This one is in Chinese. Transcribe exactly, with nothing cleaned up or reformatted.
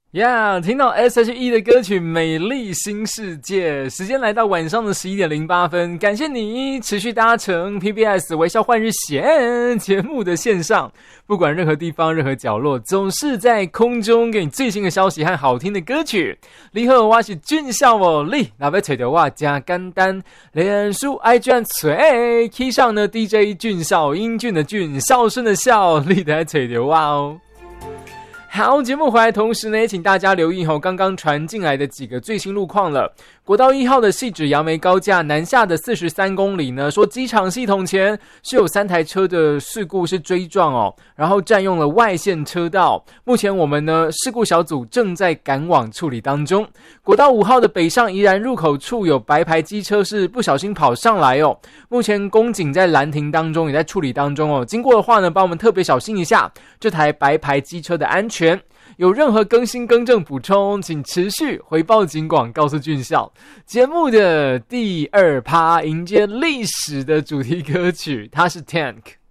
呀、yeah, 听到 S H E 的歌曲《美丽新世界》，时间来到晚上的十一点零八分。感谢你持续搭乘 P B S 微笑换日线节目的线上，不管任何地方、任何角落，总是在空中给你最新的消息和好听的歌曲。你好，我是俊孝哦，你若要找到我真简单，脸书 I G 吹 key 上呢 D J 俊孝，英俊的俊，孝顺的孝，你得找到我哦。好，节目回来同时呢，也请大家留意吼刚刚传进来的几个最新路况了。国道一号的汐止杨梅高架南下的四十三公里呢，说机场系统前是有三台车的事故是追撞哦，然后占用了外线车道。目前我们呢事故小组正在赶往处理当中。国道五号的北上宜兰入口处有白牌机车是不小心跑上来哦，目前公警在拦停当中，也在处理当中哦。经过的话呢，帮我们特别小心一下这台白牌机车的安全。有任何更新更正补充，请持续回报警广告诉俊孝。节目的第二趴迎接历史的主题歌曲，它是 Tank。